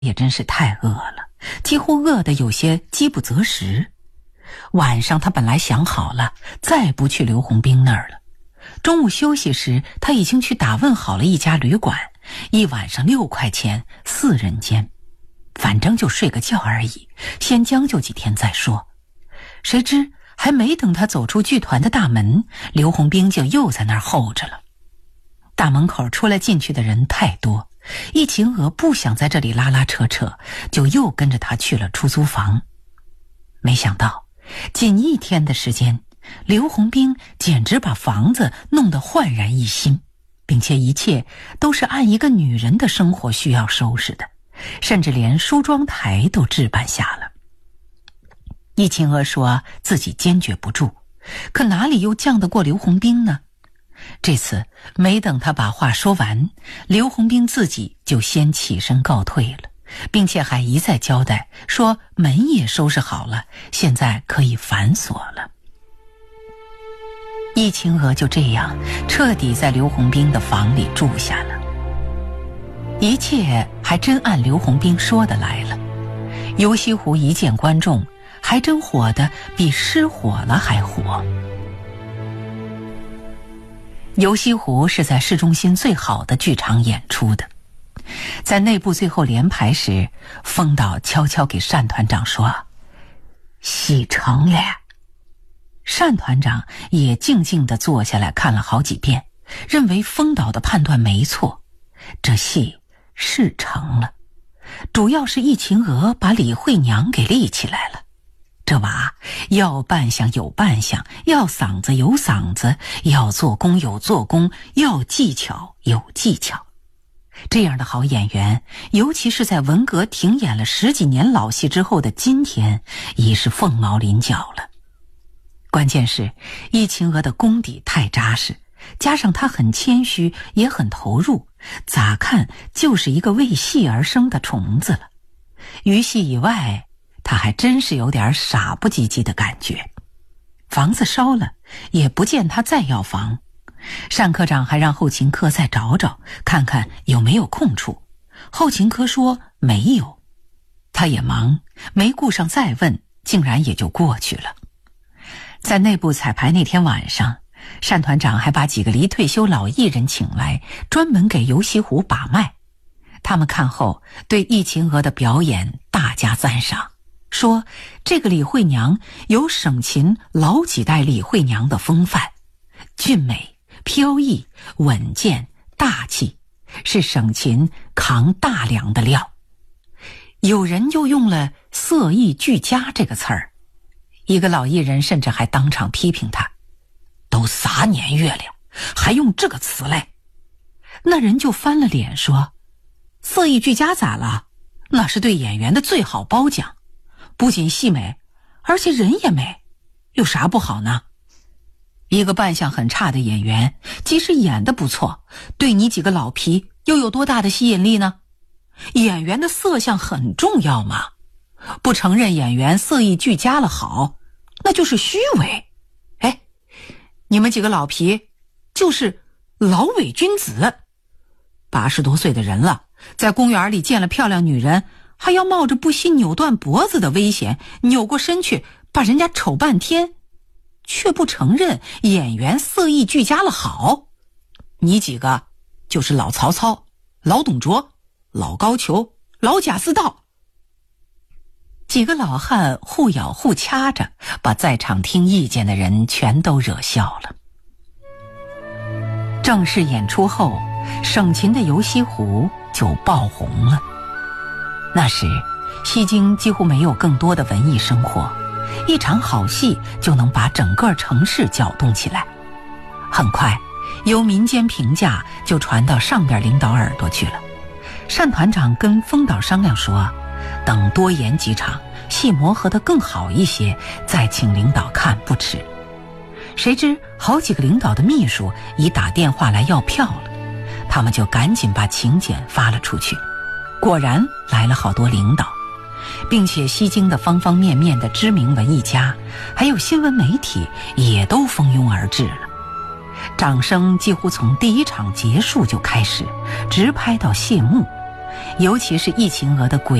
也真是太饿了，几乎饿得有些饥不择食。晚上他本来想好了再不去刘洪兵那儿了，中午休息时他已经去打问好了一家旅馆，一晚上6块钱4人间，反正就睡个觉而已，先将就几天再说。谁知还没等他走出剧团的大门，刘洪兵就又在那儿候着了。大门口出来进去的人太多，易秦娥不想在这里拉拉扯扯，就又跟着他去了出租房。没想到仅1天的时间，刘洪兵简直把房子弄得焕然一新，并且一切都是按一个女人的生活需要收拾的，甚至连梳妆台都置办下了。易秦娥说自己坚决不住，可哪里又犟得过刘洪兵呢？这次没等他把话说完，刘洪兵自己就先起身告退了，并且还一再交代说门也收拾好了，现在可以反锁了。易秦娥就这样彻底在刘洪兵的房里住下了。一切还真按刘洪兵说的来了，游西湖一见观众，还真火得比失火了还火。游西湖是在市中心最好的剧场演出的，在内部最后连排时，封导悄悄给单团长说：“戏成了。”单团长也静静地坐下来看了好几遍，认为封导的判断没错，这戏是成了，主要是易秦娥把李慧娘给立起来了。这娃要扮相有扮相，要嗓子有嗓子，要做工有做工，要技巧有技巧。这样的好演员，尤其是在文革停演了10几年老戏之后的今天，已是凤毛麟角了。关键是易秦娥的功底太扎实，加上她很谦虚也很投入，咋看就是一个为戏而生的虫子了。于戏以外，他还真是有点傻不唧唧的感觉。房子烧了，也不见他再要房。单科长还让后勤科再找找，看看有没有空处。后勤科说没有。他也忙，没顾上再问，竟然也就过去了。在内部彩排那天晚上，单团长还把几个离退休老艺人请来，专门给游西湖把脉。他们看后对易秦娥的表演大加赞赏，说这个李慧娘有省秦老几代李慧娘的风范，俊美、飘逸、稳健、大气，是省秦扛大梁的料。有人又用了色艺俱佳这个词儿，一个老艺人甚至还当场批评他，都啥年月了，还用这个词来。那人就翻了脸说，色艺俱佳咋了？那是对演员的最好褒奖，不仅戏美，而且人也美，有啥不好呢？一个扮相很差的演员，即使演得不错，对你几个老皮又有多大的吸引力呢？演员的色相很重要嘛，不承认演员色艺俱佳了好，那就是虚伪。哎，你们几个老皮就是老伪君子，80多岁的人了，在公园里见了漂亮女人，还要冒着不惜扭断脖子的危险，扭过身去把人家瞅半天，却不承认演员色艺俱佳了好。你几个就是老曹操、老董卓、老高俅、老贾似道。几个老汉互咬互掐着，把在场听意见的人全都惹笑了。正式演出后，省秦的游西湖就爆红了。那时西京几乎没有更多的文艺生活，一场好戏就能把整个城市搅动起来。很快由民间评价就传到上边领导耳朵去了。单团长跟封导商量说，等多演几场，戏磨合得更好一些，再请领导看不迟。谁知好几个领导的秘书已打电话来要票了，他们就赶紧把请柬发了出去。果然来了好多领导，并且西京的方方面面的知名文艺家还有新闻媒体也都蜂拥而至了。掌声几乎从第1场结束就开始，直拍到谢幕， 尤其是疫情娥的鬼